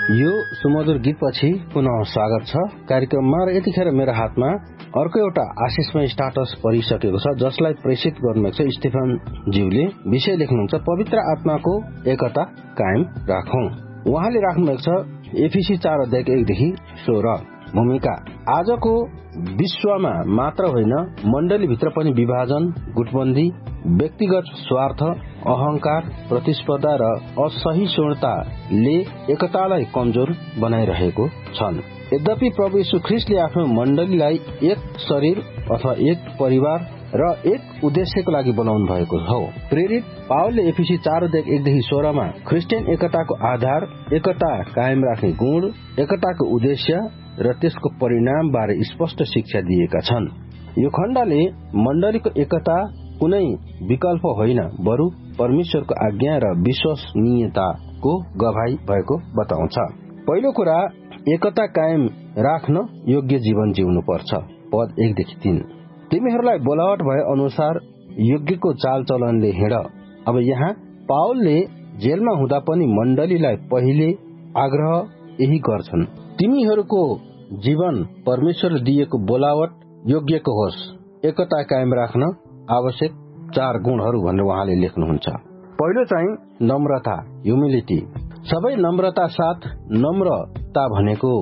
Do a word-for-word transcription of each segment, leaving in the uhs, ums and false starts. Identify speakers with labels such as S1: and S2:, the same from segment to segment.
S1: यो सुमधुर गीतपछि पुनः स्वागत छ कार्यक्रममा र यतिखेर मेरो हातमा अर्को एउटा आशिषमय स्टाटस परिसकेको छ जसलाई प्रेषित गर्नुभएको छ स्टेफन ज्यूले। विषय लेख्नुहुन्छ पवित्र आत्माको एकता कायम राखौं। उहाँले राख्नुभएको छ एफिसी चार अध्याय एकदेखि सोह्र। भूमिका आजको विश्वमा मात्र होइन मण्डलीभित्र पनि विभाजन, गुटबन्दी, व्यक्तिगत स्वार्थ, अहंकार, प्रतिस्पर्धा र असहिष्णुताले एकतालाई कमजोर बनाइरहेको छन्। यद्यपि प्रभु यीशु ख्रीष्टले आफ्नो मण्डलीलाई एक शरीर अथवा एक परिवार र एक उद्देश्यको लागि बनाउनु भएको हो। प्रेरित पावलले एफिसी चार अध्याय एकदेखि सोह्रमा क्रिस्चियन एकताको आधार, एकता कायम राख्ने गुण, एकताको उद्देश्य र त्यसको परिणाम बारे स्पष्ट शिक्षा दिएका छन्। यो खण्डले मण्डलीको एकता कुनै विकल्प होइन, बरु परमेश्वरको आज्ञा र विश्वसनीयताको गवाही भएको बताउँछ। पहिलो कुरा, एकता कायम राख्न योग्य जीवन जिउनु पर्छ। पद एकदेखि तीन। तिमीहरूलाई बोलावट भए अनुसार योग्यको चालचलनले हिँड। अब यहाँ पावलले जेलमा हुँदा पनि मण्डलीलाई पहिले आग्रह यही गर्छन्, तिमीहरूको जीवन परमेश्वरले दिएको बोलावट योग्यको होस्। एकता कायम राख्न आवश्यक चार गुणहरू भनेर उहाँले लेख्नुहुन्छ। पहिलो चाहिँ नम्रता, ह्युमिलिटी। सबै नम्रता साथ। नम्रता भनेको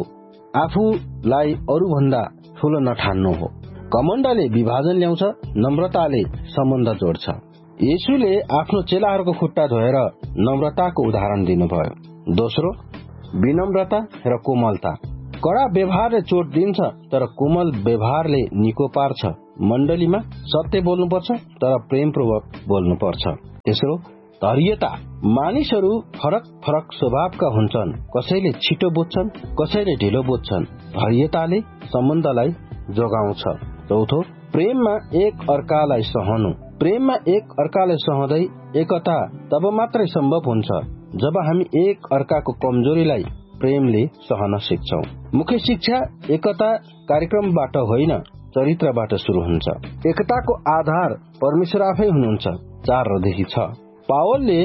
S1: आफूलाई अरूभन्दा ठूलो नठान्नु हो। घमण्डले विभाजन ल्याउँछ, नम्रताले सम्बन्ध जोड्छ। येशूले आफ्नो चेलाहरूको खुट्टा धोएर नम्रताको उदाहरण दिनुभयो। दोस्रो, विनम्रता र कोमलता। कडा व्यवहारले चोट दिन्छ तर कोमल व्यवहारले निको पार्छ। मण्डलीमा सत्य बोल्नुपर्छ तर प्रेमपूर्वक बोल्नुपर्छ। तेस्रो, धैर्यता। मानिसहरू फरक फरक स्वभावका हुन्छन्, कसैले छिटो बुझ्छन्, कसैले ढिलो बुझ्छन्। धैर्यताले सम्बन्धलाई जोगाउँछ। चौथो, प्रेममा एक अर्कालाई सहनु। प्रेममा एक अर्कालाई सहँदै एकता तब मात्रै सम्भव हुन्छ जब हामी एक अर्काको कमजोरीलाई प्रेमले सहन सिक्छौं। मुख्य शिक्षा एकता कार्यक्रमबाट होइन, चरित्रबाट शुरू हुन्छ। एकताको आधार परमेश्वर आफै हुनुहुन्छ। चारदेखि छ। पावलले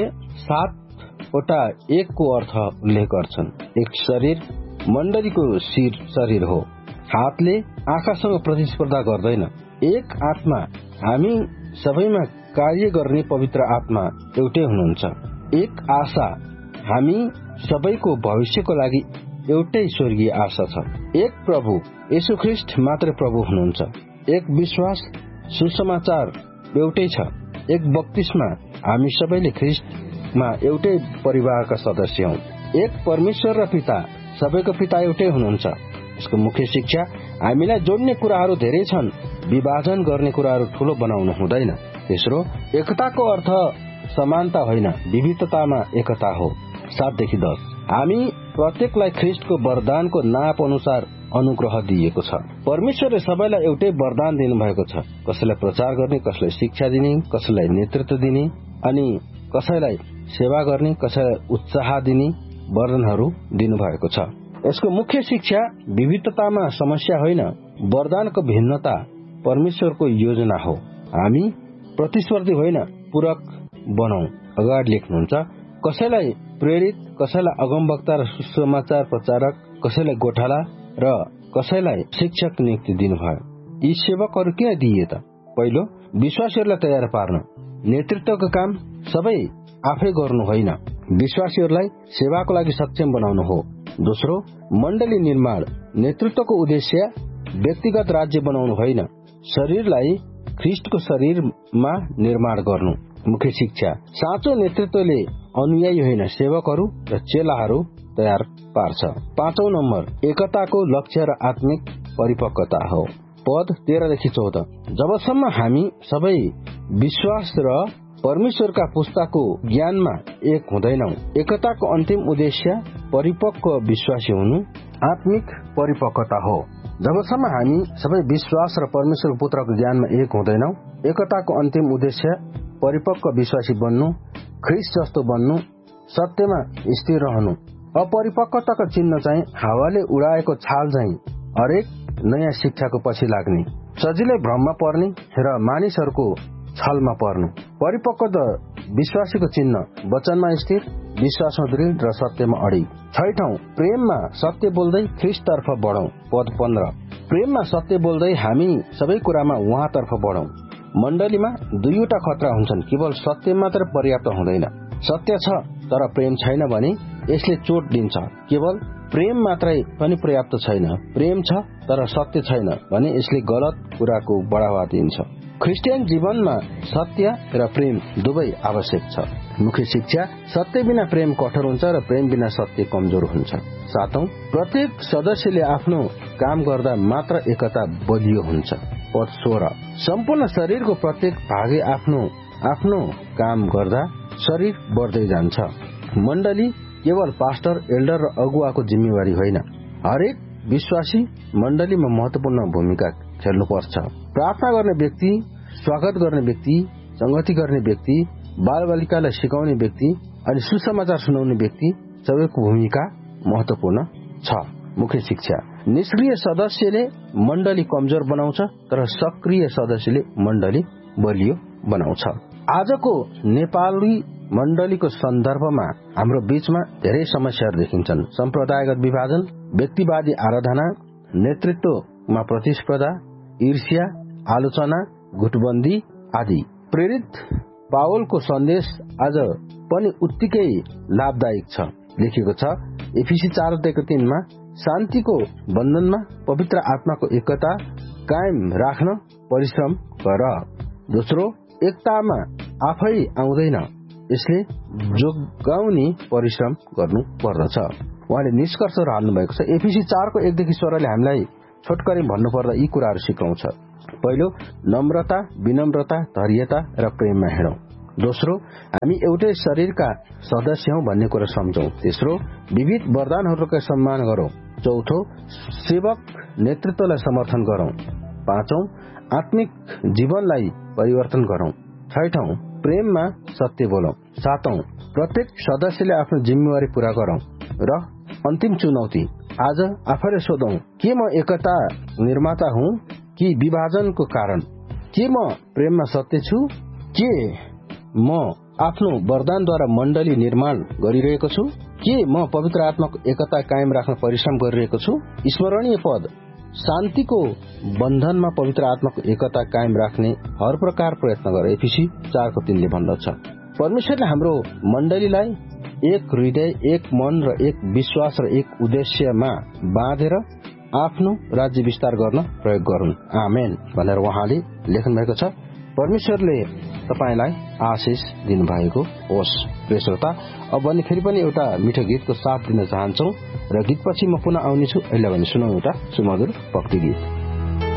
S1: सातवटा एकको अर्थ उल्लेख गर्छन्। एक शरीर, मण्डलीको शिर शरीर हो। हातले आँखासँग प्रतिस्पर्धा गर्दैन। एक आत्मा, हामी सबैमा कार्य गर्ने पवित्र आत्मा एउटै हुनुहुन्छ। एक आशा, हामी सबैको भविष्यको लागि एउटै स्वर्गीय आशा छ। एक प्रभु, येशू ख्रीष्ट मात्र प्रभु हुनुहुन्छ। एक विश्वास, सुसमाचार एउटै छ। एक बप्तिस्मा, हामी सबैले ख्रीष्टमा एउटै परिवारका सदस्य हौं। एक परमेश्वर र पिता, सबैको पिता एउटै हुनुहुन्छ। यसको मुख्य शिक्षा, हामीलाई जोड्ने कुराहरू धेरै छन्, विभाजन गर्ने कुराहरू ठूलो बनाउनु हुँदैन। तेस्रो, एकताको अर्थ समानता होइन, विविधतामा एकता हो। सातदेखि दस। हामी प्रत्येकलाई ख्रीष्टको वरदानको नाप अनुसार अनुग्रह दिएको छ। परमेश्वरले सबैलाई एउटै वरदान दिनुभएको छ। कसैलाई प्रचार गर्ने, कसैलाई शिक्षा दिने, कसैलाई नेतृत्व दिने, अनि कसैलाई सेवा गर्ने, कसैलाई उत्साह दिने वरदानहरू दिनुभएको छ। यसको मुख्य शिक्षा, विविधतामा समस्या होइन, वरदानको भिन्नता परमेश्वरको योजना हो। हामी प्रतिस्पर्धी होइन, पूरक बनाऊ। अगाडि लेख्नुहुन्छ, कसैलाई प्रेरित, कसैलाई अगमवक्ता र सुसमाचार प्रचारक, कसैलाई गोठाला र कसैलाई शिक्षक नियुक्ति दिनुभयो। यी सेवकहरू किन दिए त? पहिलो, विश्वासीहरूलाई तयार पार्न। नेतृत्वको काम सबै आफै गर्नु होइन, विश्वासीहरूलाई सेवाको लागि सक्षम बनाउनु हो। दोस्रो, मण्डली निर्माण। नेतृत्वको उद्देश्य व्यक्तिगत राज्य बनाउनु होइन, शरीरलाई ख्रीष्टको शरीरमा निर्माण गर्नु। मुख्य शिक्षा, साँचो नेतृत्वले अनुयायी होइन, सेवकहरू र चेलाहरू तयार पार्छ। पाँचौं नम्बर, एकताको लक्ष्य र आत्मिक परिपक्वता हो। पद तेह्रदेखि चौध। जबसम्म हामी सबै विश्वास र परमेश्वरका पुस्ताको ज्ञानमा एक हुँदैनौ, एकताको अन्तिम उद्देश्य परिपक्व विश्वासी हुनु, आत्मिक परिपक्वता हो। जबसम्म हामी सबै विश्वास र परमेश्वरको पुत्रको ज्ञानमा एक हुँदैनौ, एकताको अन्तिम उद्देश्य परिपक्व विश्वासी बन्नु, ख्रीष्ट जस्तो बन्नु, सत्यमा स्थिर रहनु। अपरिपक्वताको चिन्ह चाहिँ हावाले उडाएको छाल झैं हरेक नयाँ शिक्षाको पछि लाग्ने, सजिलै भ्रममा पर्ने र मानिसहरूको छलमा पर्नु। परिपक्व विश्वासीको चिन्ह वचनमा स्थिर, विश्वासमा दृढ र सत्यमा अडिग। छैठौं, प्रेममा सत्य बोल्दै ख्रीष्टतर्फ बढौं। पद पन्ध्र, प्रेममा सत्य बोल्दै हामी सबै कुरामा उहाँतर्फ बढौं। मण्डलीमा दुईवटा खतरा हुन्छन्, केवल सत्य मात्र पर्याप्त हुँदैन। सत्य छ तर प्रेम छैन भने यसले चोट दिन्छ। केवल प्रेम मात्रै पनि पर्याप्त छैन, प्रेम छ तर सत्य छैन भने यसले गलत कुराको बढावा दिन्छ। क्रिस्चियन जीवनमा सत्य र प्रेम दुवै आवश्यक छ। मुख्य शिक्षा, सत्य बिना प्रेम कठोर हुन्छ र प्रेम बिना सत्य कमजोर हुन्छ। सातौं, प्रत्येक सदस्यले आफ्नो काम गर्दा मात्र एकता बलियो हुन्छ। पद सोह्र, सम्पूर्ण शरीरको प्रत्येक भागले आफ्नो आफ्नो काम गर्दा शरीर बढ्दै जान्छ। मण्डली केवल पास्टर, एल्डर र अगुवाको जिम्मेवारी होइन, हरेक विश्वासी मण्डलीमा महत्वपूर्ण भूमिका खेल्नुपर्छ। प्रार्थना गर्ने व्यक्ति, स्वागत गर्ने व्यक्ति, संगति गर्ने व्यक्ति, बालबालिकालाई सिकाउने व्यक्ति अनि सुसमाचार सुनाउने व्यक्ति सबैको भूमिका महत्वपूर्ण छ। मुख्य शिक्षा, निष्क्रिय सदस्यले मण्डली कमजोर बनाउँछ तर सक्रिय सदस्यले मण्डली बलियो बनाउँछ। आजको नेपाली मण्डलीको सन्दर्भमा हाम्रो बीचमा धेरै समस्याहरू देखिन्छन्। सम्प्रदायगत विभाजन, व्यक्तिवादी आराधना, नेतृत्वमा प्रतिस्पर्धा, ईर्ष्या, आलोचना, गुटबन्दी आदि। प्रेरित पावलको सन्देश आज पनि उत्तिकै लाभदायक छ। लेखिएको छ एफिसी चार अध्यायको तीनमा, शान्तिको बन्धनमा पवित्र आत्माको एकता कायम राख्न परिश्रम गर। दोस्रो, एकतामा आफै आउँदैन, यसले जोगाउने परिश्रम गर्नु पर्दछ। उहाँले निष्कर्ष हाल्नु भएको छ। एफिसी चारको एकदेखि सोह्रले हामीलाई छोटकरी भन्नुपर्दा यी कुराहरू सिकाउँछ। पहिलो, नम्रता, विनम्रता, धैर्यता र प्रेममा हिँडौं। दोस्रो, हामी एउटै शरीरका सदस्य हौं भन्ने कुरा सम्झौं। तेस्रो, विविध वरदानहरूका सम्मान गरौं। चौथो, सेवक नेतृत्वलाई समर्थन गरौं। पाँचौं, आत्मिक जीवनलाई परिवर्तन गरौं। छैठौं, प्रेममा सत्य बोलौं। सातौं, प्रत्येक सदस्यले आफ्नो जिम्मेवारी पूरा गरौं। र अन्तिम चुनौती, आज आफैले सोधौं, के म एकता निर्माता हुँ कि विभाजनको कारण? के म प्रेममा सत्य छु? के म आफ्नो वरदानद्वारा मण्डली निर्माण गरिरहेको छु? के म पवित्र आत्माको एकता कायम राख्न परिश्रम गरिरहेको छु? स्मरणीय पद, शान्तिको बन्धनमा पवित्र आत्माको एकता कायम राख्ने हर प्रकार प्रयत्न गर। एफिसी चारको तीनले भन्दछ। परमेश्वरले हाम्रो मण्डलीलाई एक हृदय, एक मन र एक विश्वास र एक उद्देश्यमा बाँधेर आफ्नो राज्य विस्तार गर्न प्रयोग गरून्। आमेन भनेर उहाँले लेख्नु भएको छ। परमेश्वरले तपाईलाई आशिष दिनुभएको होस्। प्रिय श्रोता, अब भने फेरि पनि एउटा मिठो गीतको साथ दिन चाहन्छौ र गीतपछि म पुनः आउनेछु। अहिले भने सुनौ एउटा सुमधुर भक्ति गीत।